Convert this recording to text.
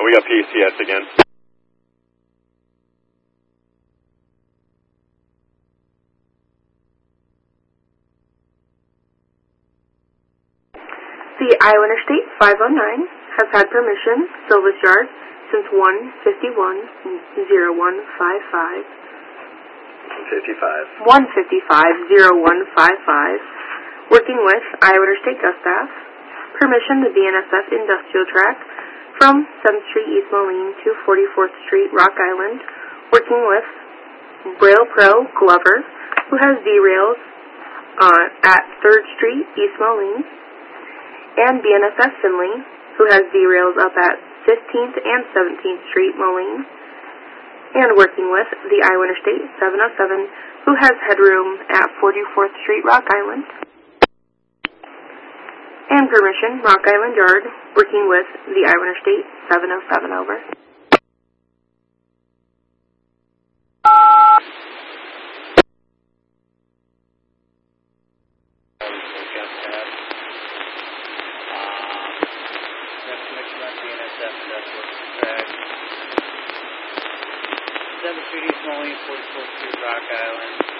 we got PCS again. The Iowa Interstate 509 has had permission, Silvis Yard, since 1:51:01:55. 1:55:01:55. Working with Iowa Interstate Gust Staff. Permission to BNSF Industrial Track from 7th Street East Moline to 44th Street Rock Island. Working with Braille Pro Glover, who has derails at 3rd Street East Moline. And BNSF Finley, who has derails up at 15th and 17th Street, Moline, and working with the Iowa Interstate 707, who has headroom at 44th Street, Rock Island. And permission, Rock Island Yard, working with the Iowa Interstate 707, over. Street East Moline, 44th Street, Rock Island.